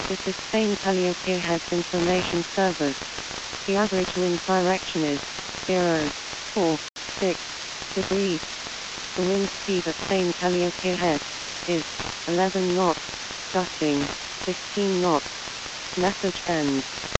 This is Spain Calliope Heads Information Service. The average wind direction is 0.46 degrees. The wind speed at Spain Calliope Head is 11 knots, gusting 15 knots. Message ends.